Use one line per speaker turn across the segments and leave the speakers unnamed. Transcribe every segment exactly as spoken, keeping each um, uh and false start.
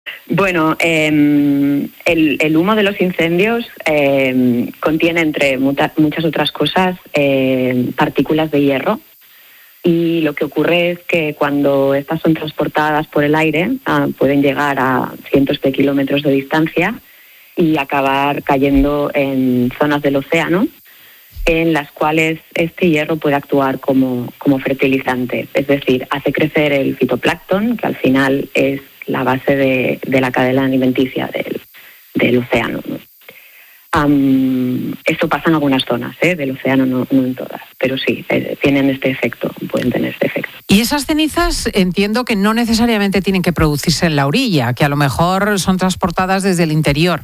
Bueno, eh, el, el humo de los incendios eh, contiene, entre muta, muchas otras cosas, eh, partículas de hierro. Y lo que ocurre es que cuando estas son transportadas por el aire, uh, pueden llegar a cientos de kilómetros de distancia y acabar cayendo en zonas del océano, en las cuales este hierro puede actuar como, como fertilizante. Es decir, hace crecer el fitoplancton, que al final es la base de, de la cadena alimenticia del, del océano, ¿no? Um, esto pasa en algunas zonas ¿eh? del océano, no, no en todas, pero sí, eh, tienen este efecto, pueden tener este efecto.
Y esas cenizas entiendo que no necesariamente tienen que producirse en la orilla, que a lo mejor son transportadas desde el interior.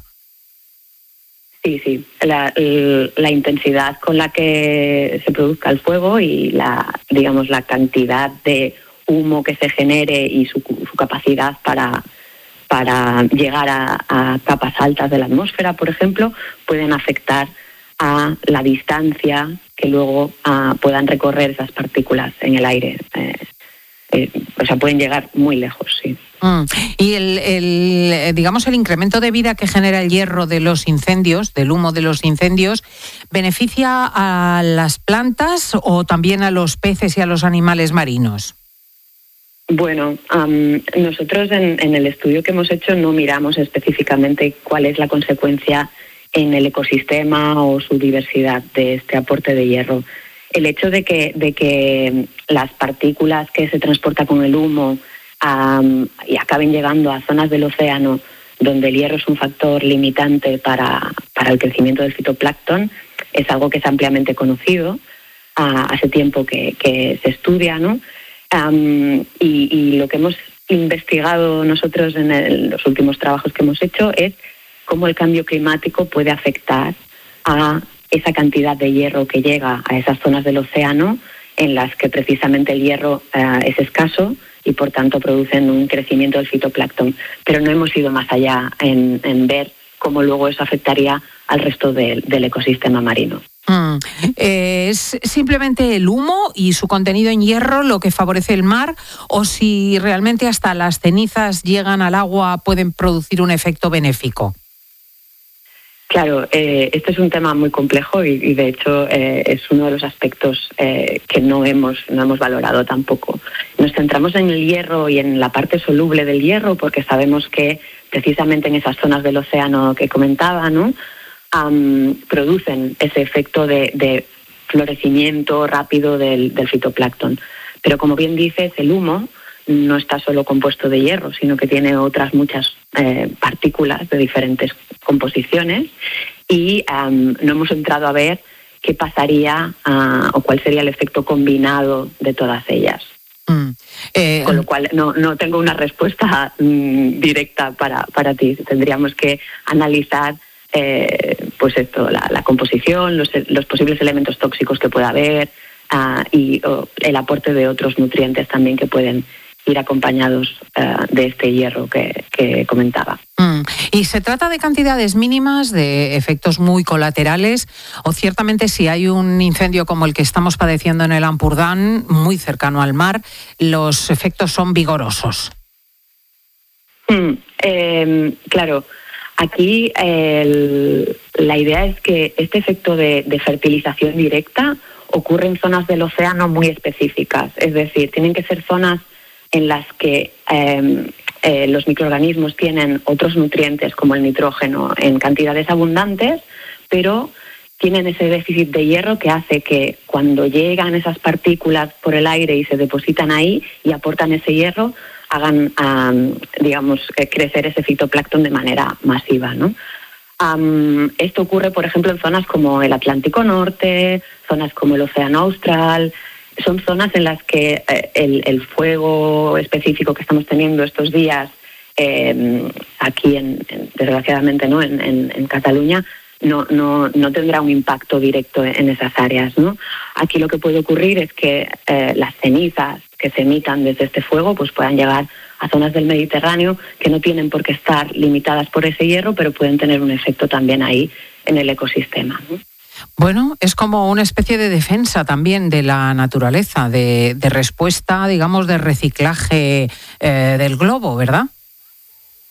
Sí, sí, la, la, la intensidad con la que se produzca el fuego y la, digamos, la cantidad de humo que se genere y su, su capacidad para... para llegar a, a capas altas de la atmósfera, por ejemplo, pueden afectar a la distancia que luego uh, puedan recorrer esas partículas en el aire. Eh, eh, o sea, pueden llegar muy lejos, sí.
Mm. Y el, el, digamos, el incremento de vida que genera el hierro de los incendios, del humo de los incendios, ¿beneficia a las plantas o también a los peces y a los animales marinos?
Bueno, um, nosotros en, en el estudio que hemos hecho no miramos específicamente cuál es la consecuencia en el ecosistema o su diversidad de este aporte de hierro. El hecho de que, de que las partículas que se transportan con el humo um, y acaben llegando a zonas del océano donde el hierro es un factor limitante para, para el crecimiento del fitoplancton es algo que es ampliamente conocido. Uh, hace tiempo que, que se estudia, ¿no? Um, y, y lo que hemos investigado nosotros en el, los últimos trabajos que hemos hecho es cómo el cambio climático puede afectar a esa cantidad de hierro que llega a esas zonas del océano en las que precisamente el hierro uh, es escaso y por tanto producen un crecimiento del fitoplancton. Pero no hemos ido más allá en, en ver cómo luego eso afectaría al resto de, del ecosistema marino.
Mm. Eh, ¿Es simplemente el humo y su contenido en hierro lo que favorece el mar? ¿O si realmente hasta las cenizas llegan al agua pueden producir un efecto benéfico?
Claro, eh, este es un tema muy complejo y, y de hecho eh, es uno de los aspectos eh, que no hemos, no hemos valorado tampoco. Nos centramos en el hierro y en la parte soluble del hierro porque sabemos que precisamente en esas zonas del océano que comentaba, ¿no? Um, producen ese efecto de, de florecimiento rápido del, del fitoplancton. Pero como bien dices, el humo no está solo compuesto de hierro, sino que tiene otras muchas eh, partículas de diferentes composiciones y um, no hemos entrado a ver qué pasaría uh, o cuál sería el efecto combinado de todas ellas. Mm. Eh, Con lo cual no, no tengo una respuesta mm, directa para, para ti. Tendríamos que analizar Eh, pues esto, la, la composición, los, los posibles elementos tóxicos que pueda haber uh, y oh, el aporte de otros nutrientes también que pueden ir acompañados uh, de este hierro que, que comentaba.
Mm. ¿Y se trata de cantidades mínimas, de efectos muy colaterales? ¿O ciertamente si hay un incendio como el que estamos padeciendo en el Ampurdán, muy cercano al mar, los efectos son vigorosos?
Mm, eh, claro. Aquí el, la idea es que este efecto de, de fertilización directa ocurre en zonas del océano muy específicas. Es decir, tienen que ser zonas en las que eh, eh, los microorganismos tienen otros nutrientes como el nitrógeno en cantidades abundantes, pero tienen ese déficit de hierro que hace que cuando llegan esas partículas por el aire y se depositan ahí y aportan ese hierro, hagan, um, digamos, crecer ese fitoplancton de manera masiva, ¿no? Um, esto ocurre, por ejemplo, en zonas como el Atlántico Norte, zonas como el Océano Austral. Son zonas en las que eh, el, el fuego específico que estamos teniendo estos días, eh, aquí, en, en, desgraciadamente, ¿no? en, en, en Cataluña, no, no, no tendrá un impacto directo en esas áreas, ¿no? Aquí lo que puede ocurrir es que eh, las cenizas que se emitan desde este fuego pues puedan llegar a zonas del Mediterráneo que no tienen por qué estar limitadas por ese hierro, pero pueden tener un efecto también ahí en el ecosistema, ¿no?
Bueno, es como una especie de defensa también de la naturaleza, de, de respuesta, digamos, de reciclaje eh, del globo, ¿verdad?